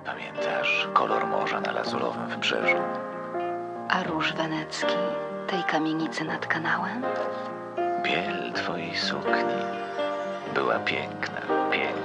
Pamiętasz kolor morza na lazurowym wybrzeżu? A róż wenecki tej kamienicy nad kanałem? Biel twojej sukni była piękna, piękna.